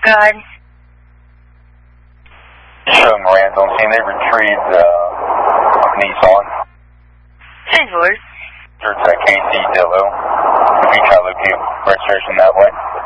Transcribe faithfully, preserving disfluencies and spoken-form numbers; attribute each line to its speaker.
Speaker 1: God.
Speaker 2: Showing Randall, seeing they retrieved uh, Nissan.
Speaker 1: Ten four.
Speaker 2: Sure, it's that K C Dillo. We try to locate registration that way.